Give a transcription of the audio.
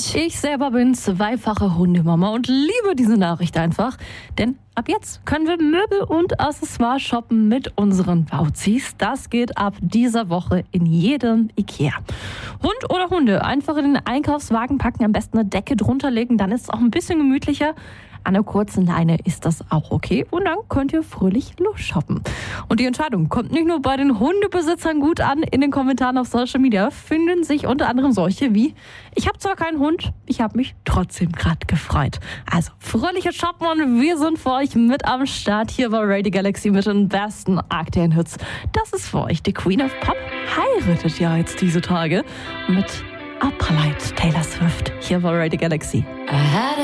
Ich selber bin zweifache Hundemama und liebe diese Nachricht einfach, denn ab jetzt können wir Möbel und Accessoires shoppen mit unseren Bauzis. Das geht ab dieser Woche in jedem Ikea. Hund oder Hunde, einfach in den Einkaufswagen packen, am besten eine Decke drunter legen, dann ist es auch ein bisschen gemütlicher. An einer kurzen Leine ist das auch okay und dann könnt ihr fröhlich losshoppen. Und die Entscheidung kommt nicht nur bei den Hundebesitzern gut an. In den Kommentaren auf Social Media finden sich unter anderem solche wie: Ich habe zwar keinen Hund, ich habe mich trotzdem gerade gefreut. Also fröhliches Shoppen und wir sind für euch mit am Start hier bei Radio Galaxy mit den besten aktuellen Hits. Das ist für euch die Queen of Pop, heiratet ja jetzt diese Tage mit Upright Taylor Swift hier bei Radio Galaxy.